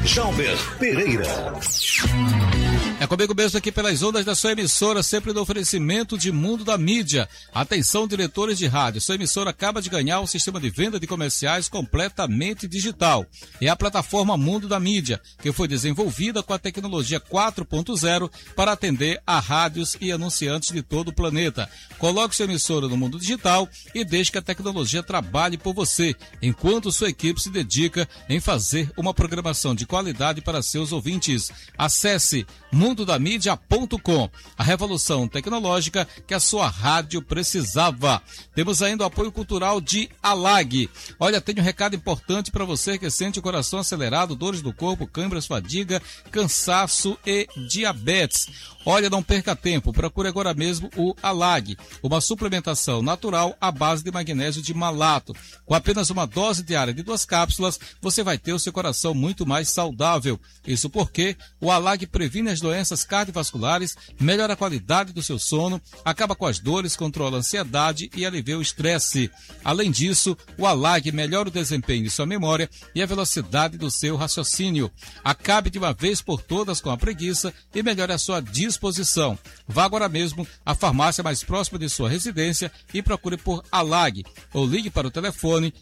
Jalber Pereira. É comigo mesmo aqui pelas ondas da sua emissora, sempre no oferecimento de Mundo da Mídia. Atenção, diretores de rádio, sua emissora acaba de ganhar um sistema de venda de comerciais completamente digital. É a plataforma Mundo da Mídia, que foi desenvolvida com a tecnologia 4.0 para atender a rádios e anunciantes de todo o planeta. Coloque sua emissora no mundo digital e deixe que a tecnologia trabalhe por você, enquanto sua equipe se dedica em fazer uma programação de qualidade para seus ouvintes. Acesse mundodamídia.com, a revolução tecnológica que a sua rádio precisava. Temos ainda o apoio cultural de Alag. Olha, tem um recado importante para você que sente o coração acelerado, dores do corpo, câimbras, fadiga, cansaço e diabetes. Olha, não perca tempo, procure agora mesmo o Alag, uma suplementação natural à base de magnésio de malato. Com apenas uma dose diária de 2 cápsulas, você vai ter o seu coração muito mais saudável. Isso porque o Alag previne as doenças cardiovasculares, melhora a qualidade do seu sono, acaba com as dores, controla a ansiedade e alivia o estresse. Além disso, o Alag melhora o desempenho de sua memória e a velocidade do seu raciocínio. Acabe de uma vez por todas com a preguiça e melhore a sua disposição. Vá agora mesmo à farmácia mais próxima de sua residência e procure por Alag ou ligue para o telefone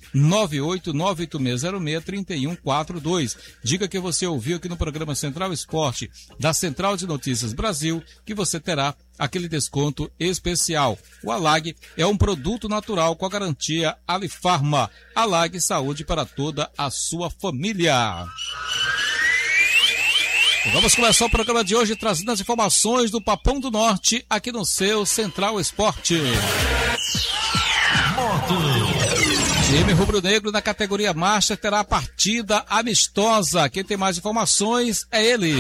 98986063142. Diga que você ouviu aqui no programa Central Esporte da Central de Notícias Brasil, que você terá aquele desconto especial. O Alag é um produto natural com a garantia Alifarma. Alag, saúde para toda a sua família. Vamos começar o programa de hoje trazendo as informações do Papão do Norte aqui no seu Central Esporte. Time rubro-negro na categoria Master terá partida amistosa. Quem tem mais informações é ele.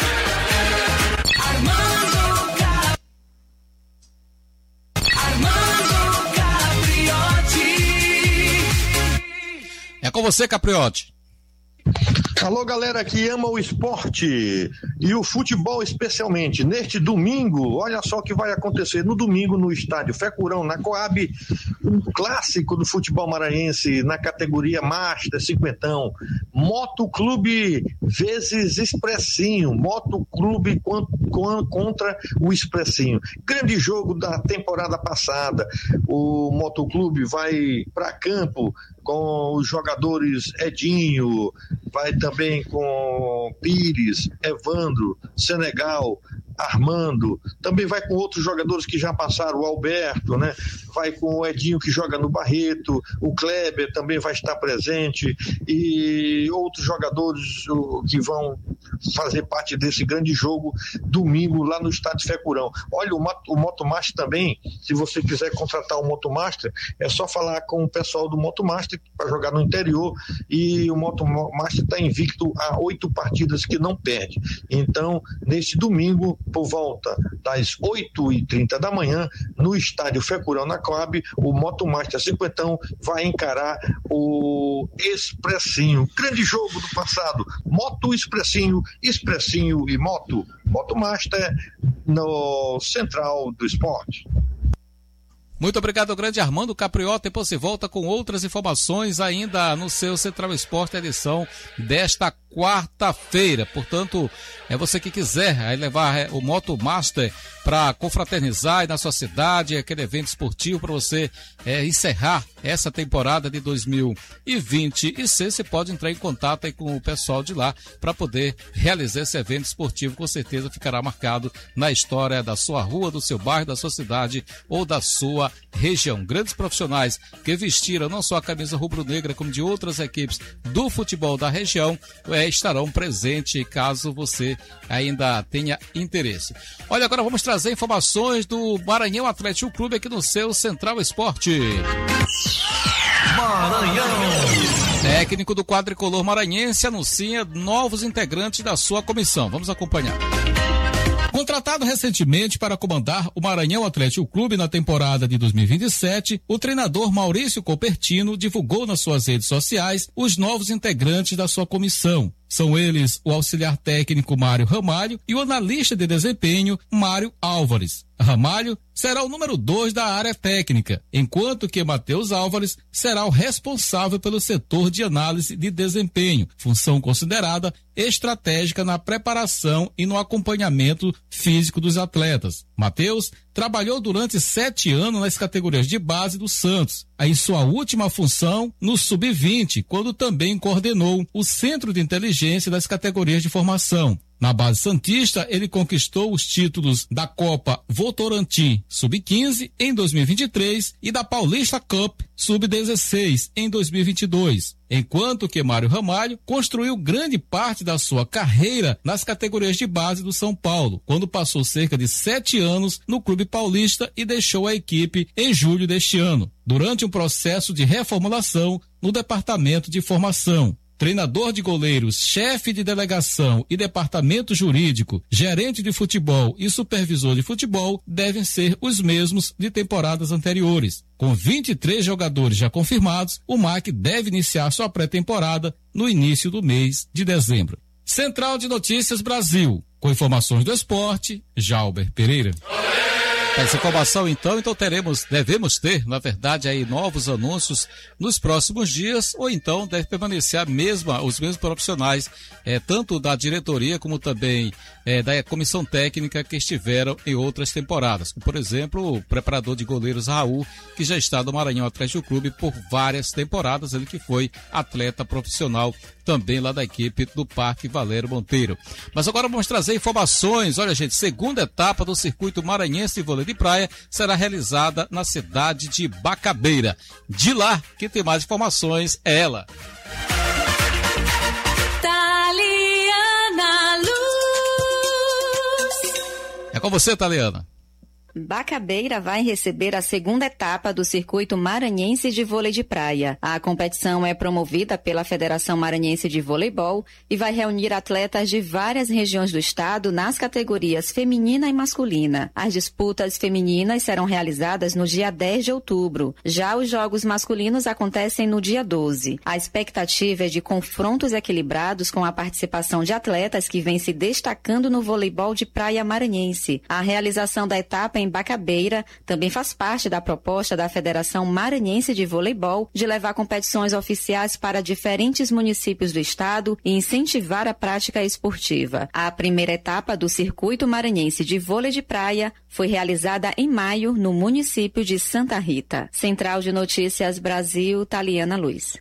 É com você, Capriotti. Alô, galera que ama o esporte e o futebol especialmente. Neste domingo, olha só o que vai acontecer. No domingo, no estádio Fecurão, na Coab, um clássico do futebol maranhense na categoria Master, cinquentão. Motoclube vezes Expressinho. Motoclube contra o Expressinho. Grande jogo da temporada passada. O Motoclube vai para campo com os jogadores Edinho, vai também com Pires, Evandro, Senegal, Armando, também vai com outros jogadores que já passaram, o Alberto, né? Vai com o Edinho que joga no Barreto, o Kleber também vai estar presente e outros jogadores que vão fazer parte desse grande jogo domingo lá no estádio Fecurão. Olha, o Motomaster também, se você quiser contratar o Motomaster, é só falar com o pessoal do Motomaster para jogar no interior, e o Motomaster está invicto a 8 partidas que não perde. Então, nesse domingo, por volta das 8h30 da manhã, no estádio Fecurão, na Coab, o Motomaster cinquentão vai encarar o Expressinho. Grande jogo do passado, Moto Expressinho, Expressinho e Moto. Motomaster no Central do Esporte. Muito obrigado, grande Armando Capriota. Depois você volta com outras informações ainda no seu Central Esporte, edição desta quarta-feira. Portanto, é você que quiser aí levar o Motomaster para confraternizar aí na sua cidade, aquele evento esportivo para você encerrar essa temporada de 2026. Você pode entrar em contato aí com o pessoal de lá para poder realizar esse evento esportivo. Com certeza ficará marcado na história da sua rua, do seu bairro, da sua cidade ou da sua região. Grandes profissionais que vestiram não só a camisa rubro-negra, como de outras equipes do futebol da região, estarão presentes caso você ainda tenha interesse. Olha, agora vamos trazer informações do Maranhão Atlético Clube aqui no seu Central Esporte. Maranhão. Técnico do quadricolor maranhense anuncia novos integrantes da sua comissão. Vamos acompanhar. Contratado recentemente para comandar o Maranhão Atlético Clube na temporada de 2027, o treinador Maurício Copertino divulgou nas suas redes sociais os novos integrantes da sua comissão. São eles o auxiliar técnico Mário Ramalho e o analista de desempenho Mário Álvares. Ramalho será o número 2 da área técnica, enquanto que Matheus Álvares será o responsável pelo setor de análise de desempenho, função considerada estratégica na preparação e no acompanhamento físico dos atletas. Matheus trabalhou durante 7 anos nas categorias de base do Santos, em sua última função no Sub-20, quando também coordenou o Centro de Inteligência das categorias de formação. Na base santista, ele conquistou os títulos da Copa Votorantim Sub-15 em 2023 e da Paulista Cup Sub-16 em 2022, enquanto que Mário Ramalho construiu grande parte da sua carreira nas categorias de base do São Paulo, quando passou cerca de 7 anos no Clube Paulista e deixou a equipe em julho deste ano, durante um processo de reformulação no departamento de formação. Treinador de goleiros, chefe de delegação e departamento jurídico, gerente de futebol e supervisor de futebol devem ser os mesmos de temporadas anteriores. Com 23 jogadores já confirmados, o MAC deve iniciar sua pré-temporada no início do mês de dezembro. Central de Notícias Brasil, com informações do esporte, Jalber Pereira. Essa informação então devemos ter, na verdade, aí novos anúncios nos próximos dias, ou então deve permanecer os mesmos profissionais, tanto da diretoria como também da comissão técnica que estiveram em outras temporadas. Como, por exemplo, o preparador de goleiros Raul, que já está no Maranhão Atlético Clube por várias temporadas, ele que foi atleta profissional também lá da equipe do Parque Valério Monteiro. Mas agora vamos trazer informações. Olha, gente, segunda etapa do Circuito Maranhense de Vôlei de Praia será realizada na cidade de Bacabeira. De lá, quem tem mais informações é ela. Taliana Luz. É com você, Taliana. Bacabeira vai receber a segunda etapa do Circuito Maranhense de Vôlei de Praia. A competição é promovida pela Federação Maranhense de Voleibol e vai reunir atletas de várias regiões do estado nas categorias feminina e masculina. As disputas femininas serão realizadas no dia 10 de outubro. Já os jogos masculinos acontecem no dia 12. A expectativa é de confrontos equilibrados com a participação de atletas que vêm se destacando no voleibol de praia maranhense. A realização da etapa em Bacabeira também faz parte da proposta da Federação Maranhense de Voleibol de levar competições oficiais para diferentes municípios do estado e incentivar a prática esportiva. A primeira etapa do Circuito Maranhense de Vôlei de Praia foi realizada em maio no município de Santa Rita. Central de Notícias Brasil, Taliana Luz.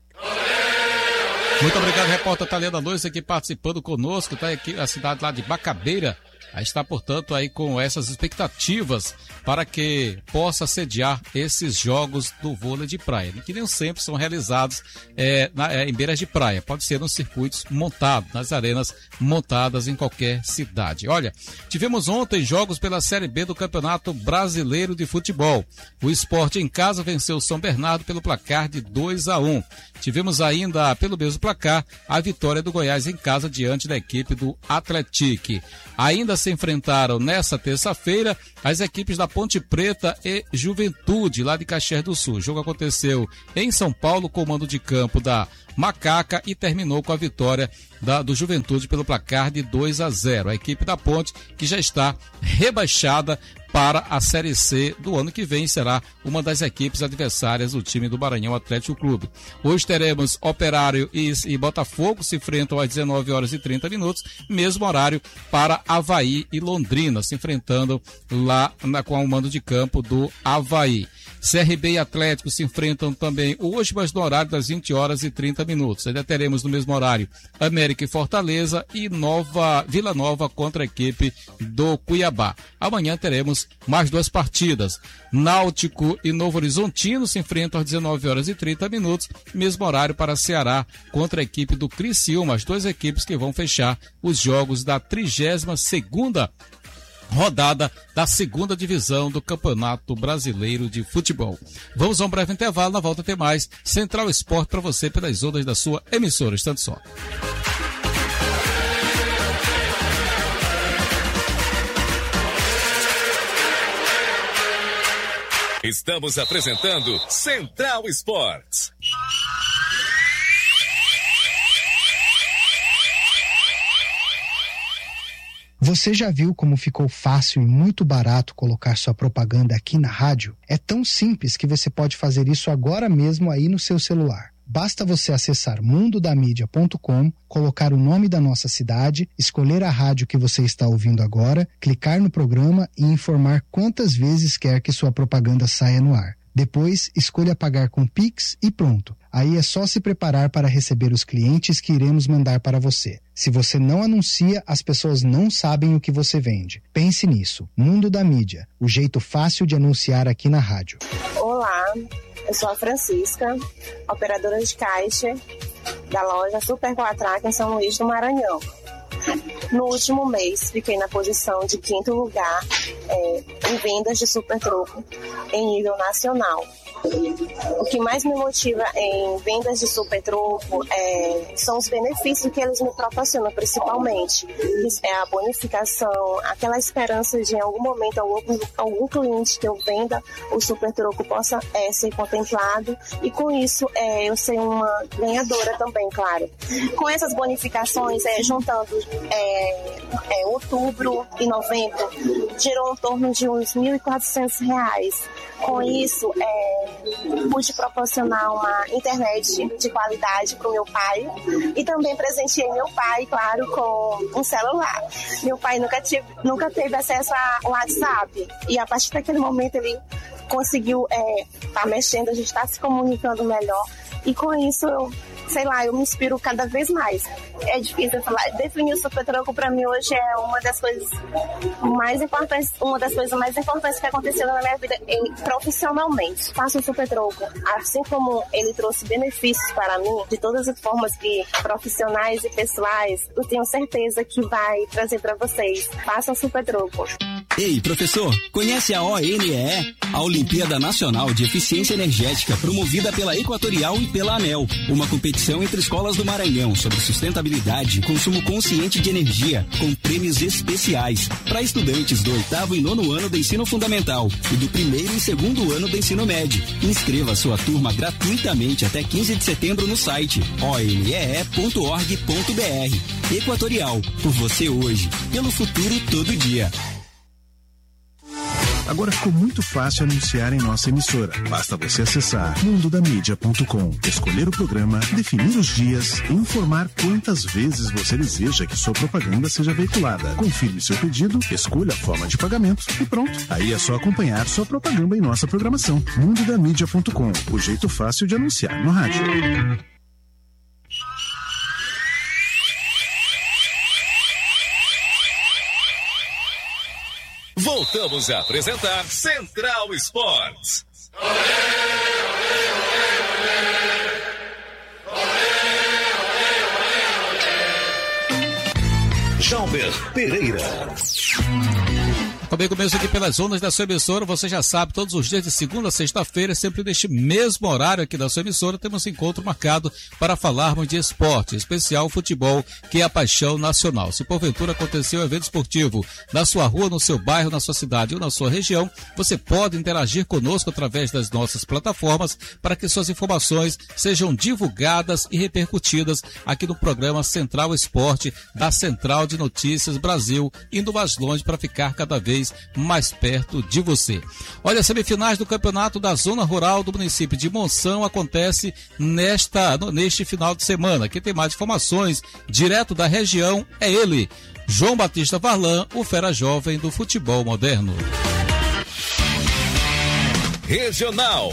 Muito obrigado, repórter Taliana Luz, aqui participando conosco, tá aqui a cidade lá de Bacabeira. Aí está, portanto, aí com essas expectativas para que possa sediar esses jogos do vôlei de praia, que nem sempre são realizados em beiras de praia. Pode ser nos circuitos montados, nas arenas montadas em qualquer cidade. Olha, tivemos ontem jogos pela Série B do Campeonato Brasileiro de Futebol. O Sport em casa venceu o São Bernardo pelo placar de 2-1. Tivemos ainda, pelo mesmo placar, a vitória do Goiás em casa diante da equipe do Atlético. Ainda se enfrentaram nessa terça-feira as equipes da Ponte Preta e Juventude, lá de Caxias do Sul. O jogo aconteceu em São Paulo, com o mando de campo da Macaca, e terminou com a vitória do Juventude pelo placar de 2-0. A equipe da Ponte, que já está rebaixada para a Série C do ano que vem, será uma das equipes adversárias do time do Maranhão Atlético Clube. Hoje teremos Operário e Botafogo se enfrentam às 19h30, mesmo horário para Avaí e Londrina, se enfrentando lá com o mando de campo do Avaí. CRB e Atlético se enfrentam também hoje, mas no horário das 20h30. Ainda teremos no mesmo horário América e Fortaleza e Vila Nova contra a equipe do Cuiabá. Amanhã teremos mais 2 partidas. Náutico e Novo Horizontino se enfrentam às 19h30, mesmo horário para Ceará contra a equipe do Criciúma, as 2 equipes que vão fechar os jogos da 32ª rodada da segunda divisão do Campeonato Brasileiro de Futebol. Vamos a um breve intervalo, na volta tem mais Central Esporte para você pelas ondas da sua emissora. Estando só. Estamos apresentando Central Esportes. Você já viu como ficou fácil e muito barato colocar sua propaganda aqui na rádio? É tão simples que você pode fazer isso agora mesmo aí no seu celular. Basta você acessar mundodamídia.com, colocar o nome da nossa cidade, escolher a rádio que você está ouvindo agora, clicar no programa e informar quantas vezes quer que sua propaganda saia no ar. Depois, escolha pagar com Pix e pronto. Aí é só se preparar para receber os clientes que iremos mandar para você. Se você não anuncia, as pessoas não sabem o que você vende. Pense nisso. Mundo da Mídia, o jeito fácil de anunciar aqui na rádio. Olá, eu sou a Francisca, operadora de caixa da loja Super Quatraca em São Luís do Maranhão. No último mês, fiquei na posição de 5º lugar em vendas de super troco em nível nacional. O que mais me motiva em vendas de super troco são os benefícios que eles me proporcionam, principalmente. É a bonificação, aquela esperança de em algum momento algum cliente que eu venda o super troco possa ser contemplado, e com isso eu ser uma ganhadora também, claro. Com essas bonificações, juntando outubro e novembro, gerou em torno de uns R$ 1.400. Com isso, pude proporcionar uma internet de qualidade para o meu pai, e também presenteei meu pai, claro, com um celular. Meu pai nunca teve acesso ao WhatsApp, e a partir daquele momento ele conseguiu estar mexendo, a gente está se comunicando melhor, e com isso eu me inspiro cada vez mais. É difícil falar, definir o super troco para mim hoje é uma das coisas mais importantes que aconteceu na minha vida profissionalmente. Faço o super troco, assim como ele trouxe benefícios para mim, de todas as formas que profissionais e pessoais, eu tenho certeza que vai trazer para vocês. Façam o super troco. Ei, professor, conhece a ONEE? A Olimpíada Nacional de Eficiência Energética, promovida pela Equatorial e pela ANEEL. Uma competição entre escolas do Maranhão sobre sustentabilidade e consumo consciente de energia, com prêmios especiais para estudantes do 8º e 9º ano do ensino fundamental e do 1º e 2º ano do ensino médio. Inscreva sua turma gratuitamente até 15 de setembro no site onee.org.br. Equatorial, por você hoje, pelo futuro todo dia. Agora ficou muito fácil anunciar em nossa emissora. Basta você acessar mundodamídia.com, escolher o programa, definir os dias e informar quantas vezes você deseja que sua propaganda seja veiculada. Confirme seu pedido, escolha a forma de pagamento e pronto. Aí é só acompanhar sua propaganda em nossa programação. mundodamídia.com, o jeito fácil de anunciar no rádio. Voltamos a apresentar Central Esportes. Jalber Pereira. Também começo aqui pelas ondas da sua emissora. Você já sabe, todos os dias de segunda a sexta-feira, sempre neste mesmo horário aqui da sua emissora, temos um encontro marcado para falarmos de esporte, em especial futebol, que é a paixão nacional. Se porventura aconteceu um evento esportivo na sua rua, no seu bairro, na sua cidade ou na sua região, você pode interagir conosco através das nossas plataformas para que suas informações sejam divulgadas e repercutidas aqui no programa Central Esporte da Central de Notícias Brasil, indo mais longe para ficar cada vez mais perto de você. Olha, as semifinais do campeonato da Zona Rural do município de Monção acontece neste final de semana. Quem tem mais informações direto da região é ele, João Batista Varlan, o fera jovem do futebol moderno. Regional.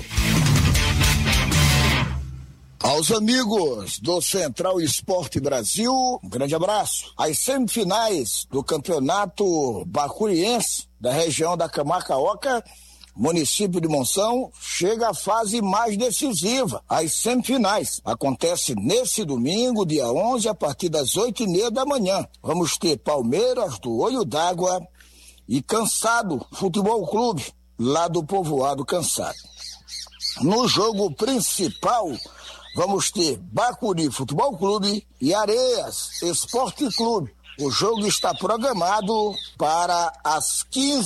Aos amigos do Central Esporte Brasil, um grande abraço. As semifinais do Campeonato Bacuriense da região da Camacaoca, município de Monção, chega à fase mais decisiva. As semifinais acontecem nesse domingo, dia 11, a partir das 8h30 da manhã. Vamos ter Palmeiras do Olho d'Água e Cansado Futebol Clube, lá do povoado Cansado. No jogo principal, vamos ter Bacuri Futebol Clube e Areias Esporte Clube. O jogo está programado para as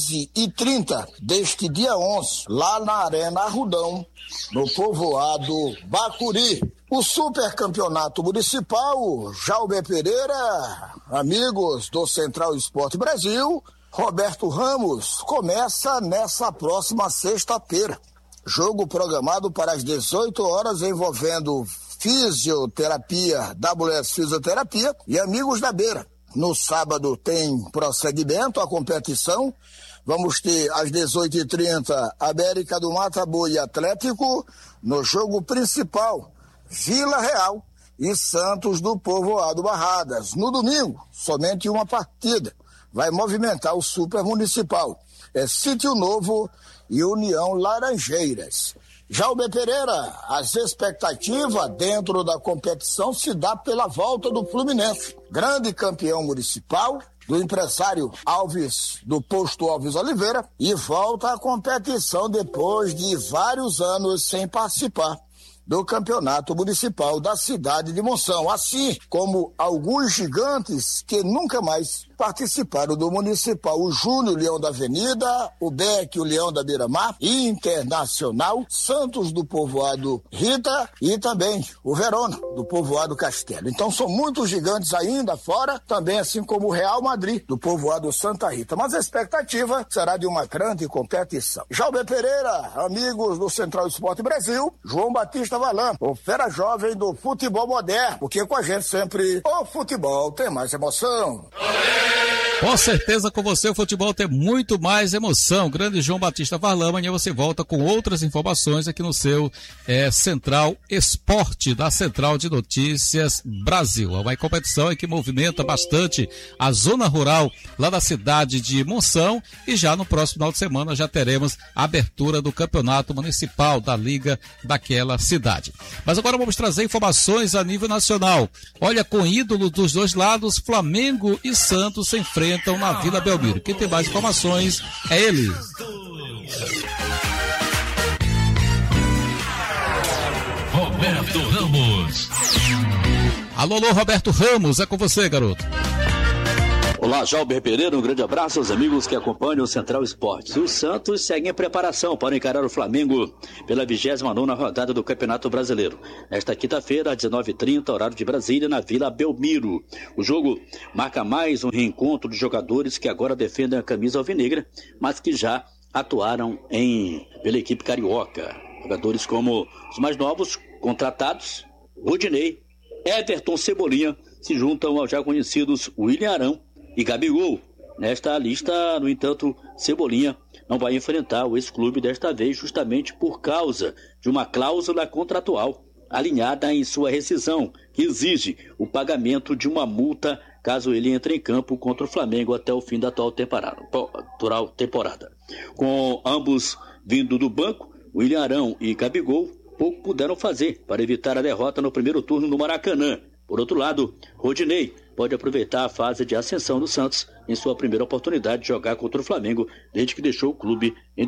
15h30 deste dia 11, lá na Arena Arrudão, no povoado Bacuri. O supercampeonato municipal, Jalber Pereira, amigos do Central Esporte Brasil, Roberto Ramos, começa nessa próxima sexta-feira. Jogo programado para as 18 horas envolvendo fisioterapia, WS Fisioterapia e Amigos da Beira. No sábado tem prosseguimento a competição. Vamos ter às 18h30 América do Matabu e Atlético. No jogo principal, Vila Real e Santos do Povoado Barradas. No domingo, somente uma partida. Vai movimentar o Super Municipal. É Sítio Novo e União Laranjeiras. Jalber Pereira, as expectativas dentro da competição se dá pela volta do Fluminense, grande campeão municipal, do empresário Alves, do posto Alves Oliveira, e volta à competição depois de vários anos sem participar do campeonato municipal da cidade de Monção, assim como alguns gigantes que nunca mais participaram do municipal, o Júnior Leão da Avenida, o Beck, o Leão da Beira-Mar, Internacional, Santos do Povoado Rita e também o Verona do Povoado Castelo. Então são muitos gigantes ainda fora, também assim como o Real Madrid do Povoado Santa Rita, mas a expectativa será de uma grande competição. Jalber Pereira, amigos do Central Esporte Brasil, João Batista Valan, o fera jovem do futebol moderno, porque com a gente sempre o futebol tem mais emoção. Com certeza, com você o futebol tem muito mais emoção. Grande João Batista Varlão, amanhã você volta com outras informações aqui no seu Central Esporte, da Central de Notícias Brasil. É uma competição que movimenta bastante a zona rural lá da cidade de Monção, e já no próximo final de semana já teremos a abertura do campeonato municipal da liga daquela cidade. Mas agora vamos trazer informações a nível nacional. Olha, com ídolos dos dois lados, Flamengo e Santos se enfrentam na Vila Belmiro. Quem tem mais informações é ele. Roberto Ramos. Alô, Roberto Ramos, é com você, garoto. Olá, Jalber Pereira, um grande abraço aos amigos que acompanham o Central Esportes. O Santos segue em preparação para encarar o Flamengo pela 29ª rodada do Campeonato Brasileiro. Nesta quinta-feira, às 19h30, horário de Brasília, na Vila Belmiro. O jogo marca mais um reencontro de jogadores que agora defendem a camisa alvinegra, mas que já atuaram pela equipe carioca. Jogadores como os mais novos, contratados, Rodinei, Everton, Cebolinha, se juntam aos já conhecidos William Arão e Gabigol. Nesta lista, no entanto, Cebolinha não vai enfrentar o ex-clube desta vez justamente por causa de uma cláusula contratual alinhada em sua rescisão, que exige o pagamento de uma multa caso ele entre em campo contra o Flamengo até o fim da atual temporada. Com ambos vindo do banco, William Arão e Gabigol pouco puderam fazer para evitar a derrota no primeiro turno no Maracanã. Por outro lado, Rodinei pode aproveitar a fase de ascensão do Santos em sua primeira oportunidade de jogar contra o Flamengo desde que deixou o clube em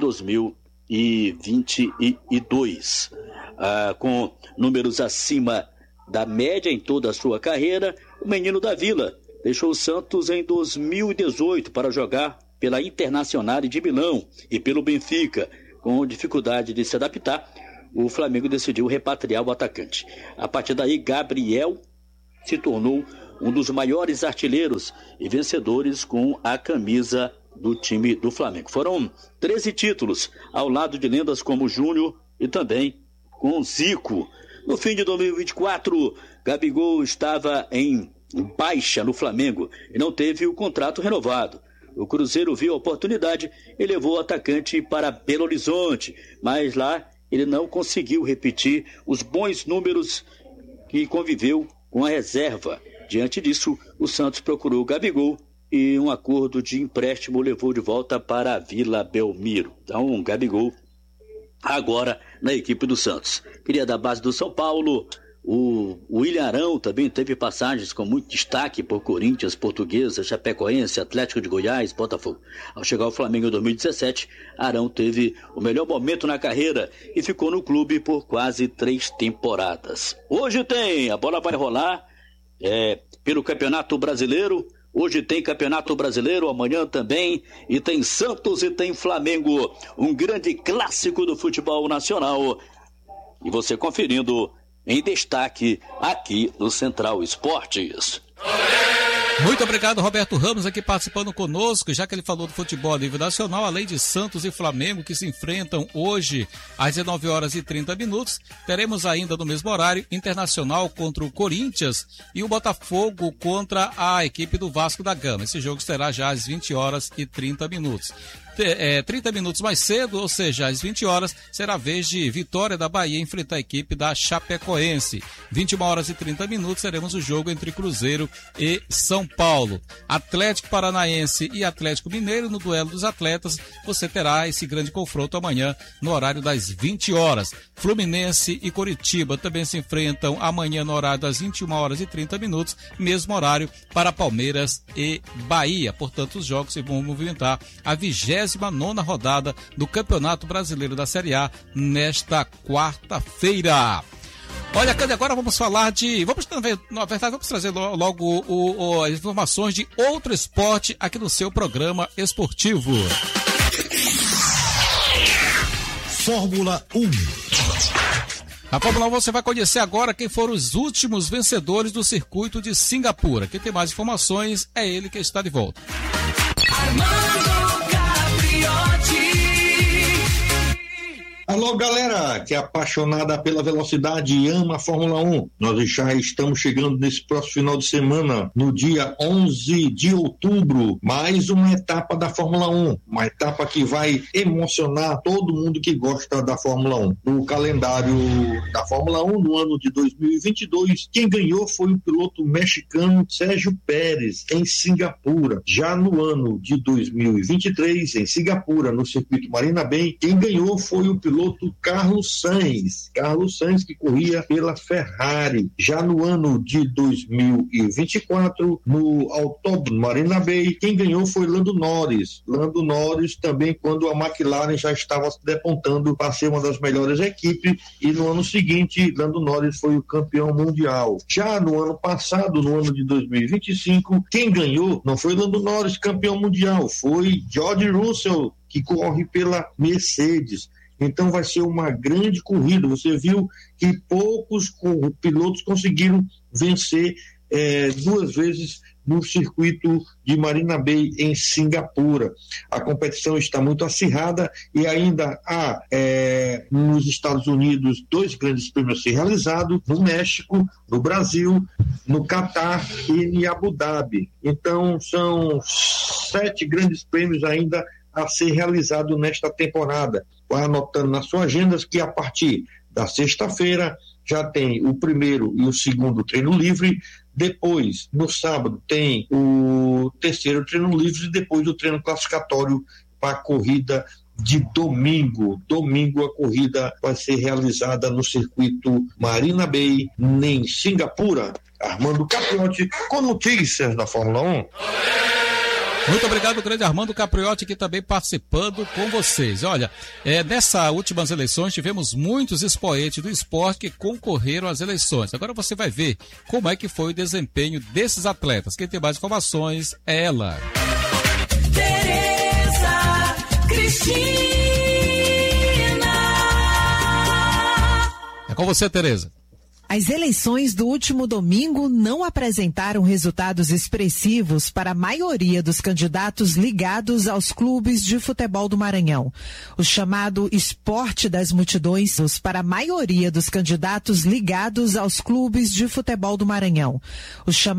2022. Com números acima da média em toda a sua carreira, o menino da Vila deixou o Santos em 2018 para jogar pela Internacional de Milão e pelo Benfica. Com dificuldade de se adaptar, o Flamengo decidiu repatriar o atacante. A partir daí, Gabriel se tornou um dos maiores artilheiros e vencedores com a camisa do time do Flamengo. Foram 13 títulos, ao lado de lendas como Júnior e também com Zico. No fim de 2024, Gabigol estava em baixa no Flamengo e não teve o contrato renovado. O Cruzeiro viu a oportunidade e levou o atacante para Belo Horizonte, mas lá ele não conseguiu repetir os bons números que conviveu com a reserva. Diante disso, o Santos procurou o Gabigol e um acordo de empréstimo levou de volta para a Vila Belmiro. Então, Gabigol agora na equipe do Santos. Queria da base do São Paulo. O William Arão também teve passagens com muito destaque por Corinthians, Portuguesa, Chapecoense, Atlético de Goiás, Botafogo. Ao chegar ao Flamengo em 2017, Arão teve o melhor momento na carreira e ficou no clube por quase 3 temporadas. Hoje a bola vai rolar pelo Campeonato Brasileiro. Hoje tem Campeonato Brasileiro, amanhã também, e tem Santos e tem Flamengo, um grande clássico do futebol nacional. E você conferindo em destaque aqui no Central Esportes. Muito obrigado, Roberto Ramos, aqui participando conosco, já que ele falou do futebol a nível nacional, além de Santos e Flamengo, que se enfrentam hoje às 19h30, teremos ainda no mesmo horário, Internacional contra o Corinthians e o Botafogo contra a equipe do Vasco da Gama. Esse jogo será já às 20h30. 30 minutos mais cedo, ou seja, às 20 horas, será a vez de Vitória da Bahia enfrentar a equipe da Chapecoense. 21h30, teremos o jogo entre Cruzeiro e São Paulo. Atlético Paranaense e Atlético Mineiro, no duelo dos atletas, você terá esse grande confronto amanhã no horário das 20 horas. Fluminense e Coritiba também se enfrentam amanhã no horário das 21h30, mesmo horário para Palmeiras e Bahia. Portanto, os jogos se vão movimentar a 29ª rodada do Campeonato Brasileiro da Série A nesta quarta-feira. Olha, Cândido, agora vamos falar de... Na verdade, vamos trazer logo as informações de outro esporte aqui no seu programa esportivo. Fórmula 1. Na Fórmula 1 você vai conhecer agora quem foram os últimos vencedores do circuito de Singapura. Quem tem mais informações é ele que está de volta. Alô, galera que é apaixonada pela velocidade e ama a Fórmula 1. Nós já estamos chegando nesse próximo final de semana, no dia 11 de outubro, mais uma etapa da Fórmula 1. Uma etapa que vai emocionar todo mundo que gosta da Fórmula 1. No calendário da Fórmula 1, no ano de 2022, quem ganhou foi o piloto mexicano Sérgio Pérez, em Singapura. Já no ano de 2023, em Singapura, no circuito Marina Bay, quem ganhou foi o piloto Carlos Sainz, que corria pela Ferrari. Já no ano de 2024, no Autódromo Marina Bay, quem ganhou foi Lando Norris também, quando a McLaren já estava se depontando para ser uma das melhores equipes, e no ano seguinte Lando Norris foi o campeão mundial. Já no ano passado, no ano de 2025, quem ganhou não foi Lando Norris campeão mundial, foi George Russell, que corre pela Mercedes. Então vai ser uma grande corrida. Você viu que poucos pilotos conseguiram vencer duas vezes no circuito de Marina Bay, em Singapura. A competição está muito acirrada e ainda há nos Estados Unidos 2 grandes prêmios a ser realizados, no México, no Brasil, no Catar e em Abu Dhabi. Então são 7 grandes prêmios ainda a ser realizado nesta temporada. Vai anotando nas suas agendas que a partir da sexta-feira já tem o primeiro e o segundo treino livre, depois no sábado tem o terceiro treino livre e depois o treino classificatório para a corrida de domingo. Domingo a corrida vai ser realizada no circuito Marina Bay, em Singapura. Armando Capriotti com notícias da Fórmula 1. Muito obrigado, grande Armando Capriotti, aqui também participando com vocês. Olha, nessas últimas eleições tivemos muitos expoentes do esporte que concorreram às eleições. Agora você vai ver como é que foi o desempenho desses atletas. Quem tem mais informações é ela. Tereza Cristina. É com você, Tereza. As eleições do último domingo não apresentaram resultados expressivos para a maioria dos candidatos ligados aos clubes de futebol do Maranhão. O chamado esporte das multidões para a maioria dos candidatos ligados aos clubes de futebol do Maranhão.